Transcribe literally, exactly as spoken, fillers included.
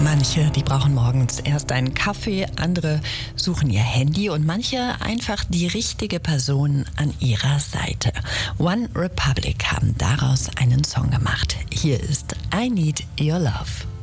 Manche, die brauchen morgens erst einen Kaffee, andere suchen ihr Handy und manche einfach die richtige Person an ihrer Seite. One Republic haben daraus einen Song gemacht. Hier ist I Need Your Love.